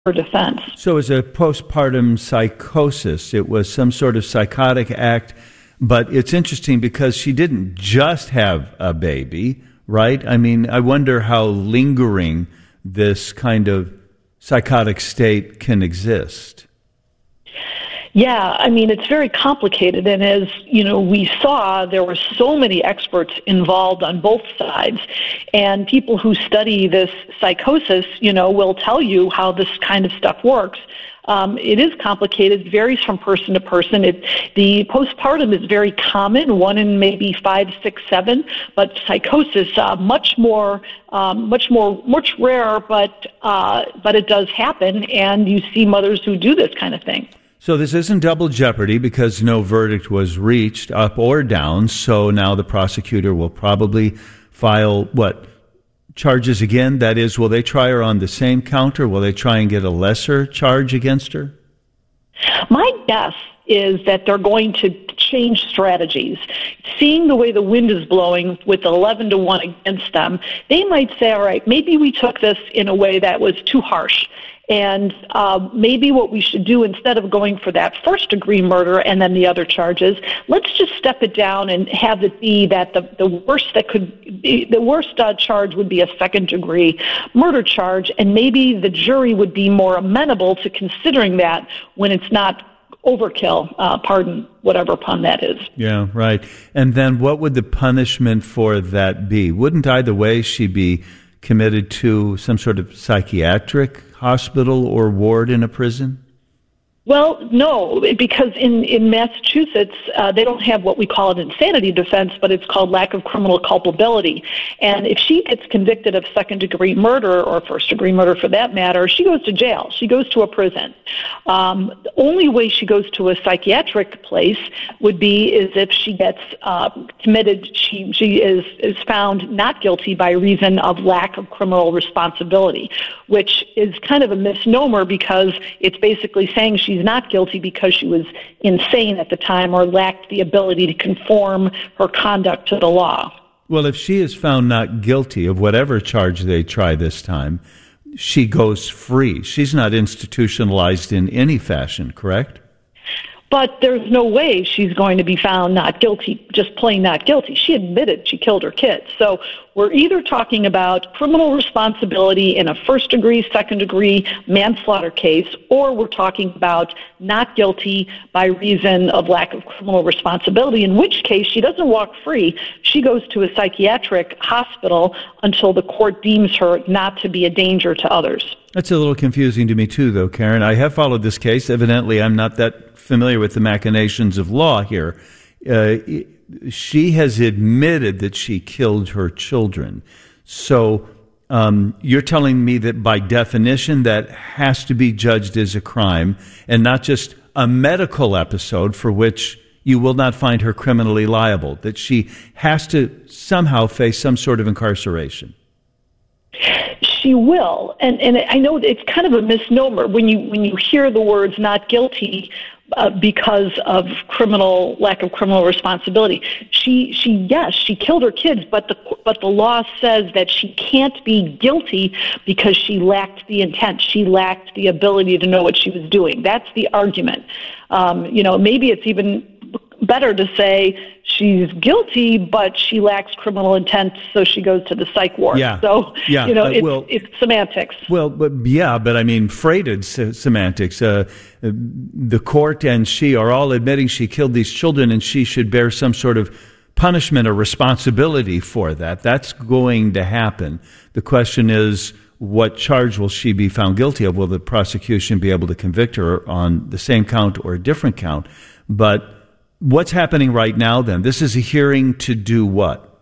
her defense. So it was a postpartum psychosis. It was some sort of psychotic act, but it's interesting because she didn't just have a baby, right? I mean, I wonder how lingering this kind of psychotic state can exist. Yeah, I mean, it's very complicated. And as, we saw, there were so many experts involved on both sides. And people who study this psychosis, will tell you how this kind of stuff works. It is complicated, varies from person to person. The postpartum is very common, 1 in maybe 5, 6, 7, but psychosis much rarer. But it does happen, and you see mothers who do this kind of thing. So this isn't double jeopardy because no verdict was reached, up or down. So now the prosecutor will probably file charges again? That is, will they try her on the same count, or will they try and get a lesser charge against her? My guess is that they're going to change strategies. Seeing the way the wind is blowing with 11-1 against them, they might say, all right, maybe we took this in a way that was too harsh. And maybe what we should do, instead of going for that first-degree murder and then the other charges, let's just step it down and have it be that the worst charge would be a second-degree murder charge, and maybe the jury would be more amenable to considering that when it's not overkill, pardon whatever pun that is. Yeah, right. And then what would the punishment for that be? Wouldn't either way she be committed to some sort of psychiatric hospital or ward in a prison? Well, no, because in Massachusetts, they don't have what we call an insanity defense, but it's called lack of criminal culpability. And if she gets convicted of second-degree murder, or first-degree murder for that matter, she goes to jail. She goes to a prison. The only way she goes to a psychiatric place would be is if she gets committed, she is found not guilty by reason of lack of criminal responsibility, which is kind of a misnomer because it's basically saying she's not guilty because she was insane at the time or lacked the ability to conform her conduct to the law. Well, if she is found not guilty of whatever charge they try this time, she goes free. She's not institutionalized in any fashion, correct? But there's no way she's going to be found not guilty, just plain not guilty. She admitted she killed her kids. So we're either talking about criminal responsibility in a first-degree, second-degree manslaughter case, or we're talking about not guilty by reason of lack of criminal responsibility, in which case she doesn't walk free. She goes to a psychiatric hospital until the court deems her not to be a danger to others. That's a little confusing to me too, though, Karen. I have followed this case. Evidently, I'm not that familiar with the machinations of law here. She has admitted that she killed her children. So you're telling me that by definition that has to be judged as a crime and not just a medical episode for which you will not find her criminally liable, that she has to somehow face some sort of incarceration. She will, and I know it's kind of a misnomer when you hear the words "not guilty" because of lack of criminal responsibility. She killed her kids, but the law says that she can't be guilty because she lacked the intent. She lacked the ability to know what she was doing. That's the argument. Maybe it's even better to say she's guilty, but she lacks criminal intent, so she goes to the psych ward. Yeah. So, it's semantics. Well, but I mean, freighted semantics. The court and she are all admitting she killed these children, and she should bear some sort of punishment or responsibility for that. That's going to happen. The question is, what charge will she be found guilty of? Will the prosecution be able to convict her on the same count or a different count? But what's happening right now, then? This is a hearing to do what?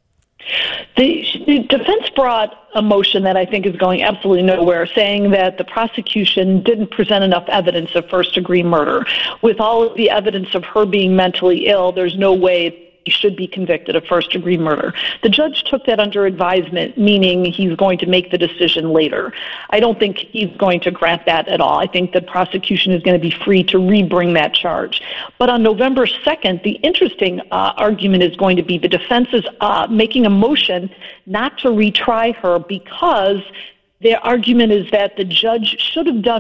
The defense brought a motion that I think is going absolutely nowhere, saying that the prosecution didn't present enough evidence of first-degree murder. With all of the evidence of her being mentally ill, there's no way he should be convicted of first-degree murder. The judge took that under advisement, meaning he's going to make the decision later. I don't think he's going to grant that at all. I think the prosecution is going to be free to rebring that charge. But on November 2nd, the interesting argument is going to be the defense is making a motion not to retry her because Their argument is that the judge should have done